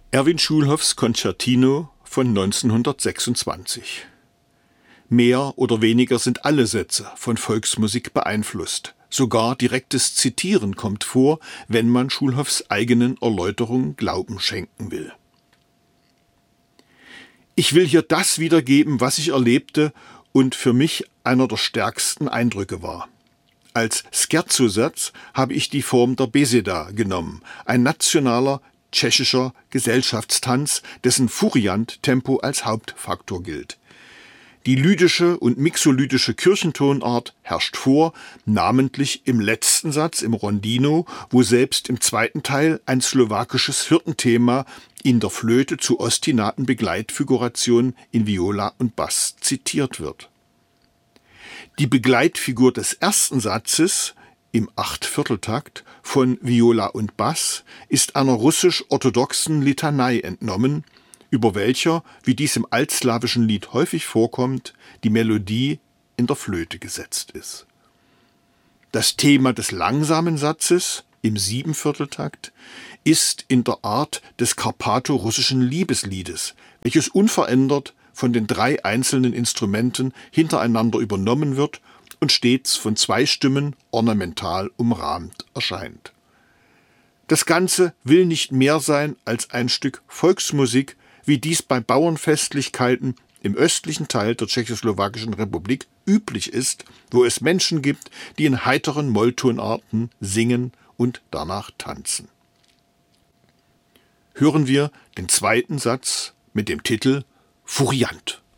Erwin Schulhoffs Concertino von 1926. Mehr oder weniger sind alle Sätze von Volksmusik beeinflusst. Sogar direktes Zitieren kommt vor, wenn man Schulhoffs eigenen Erläuterungen Glauben schenken will. Ich will hier das wiedergeben, was ich erlebte und für mich einer der stärksten Eindrücke war. Als Scherzo-Satz habe ich die Form der Beseda genommen, ein nationaler tschechischer Gesellschaftstanz, dessen Furiant-Tempo als Hauptfaktor gilt. Die lydische und mixolydische Kirchentonart herrscht vor, namentlich im letzten Satz, im Rondino, wo selbst im zweiten Teil ein slowakisches Hirtenthema in der Flöte zu ostinaten Begleitfigurationen in Viola und Bass zitiert wird. Die Begleitfigur des ersten Satzes im Achtvierteltakt von Viola und Bass ist einer russisch-orthodoxen Litanei entnommen, über welcher, wie dies im altslawischen Lied häufig vorkommt, die Melodie in der Flöte gesetzt ist. Das Thema des langsamen Satzes im Siebenvierteltakt ist in der Art des karpato-russischen Liebesliedes, welches unverändert von den 3 einzelnen Instrumenten hintereinander übernommen wird und stets von 2 Stimmen ornamental umrahmt erscheint. Das Ganze will nicht mehr sein als ein Stück Volksmusik, wie dies bei Bauernfestlichkeiten im östlichen Teil der Tschechoslowakischen Republik üblich ist, wo es Menschen gibt, die in heiteren Molltonarten singen und danach tanzen. Hören wir den zweiten Satz mit dem Titel Furiant.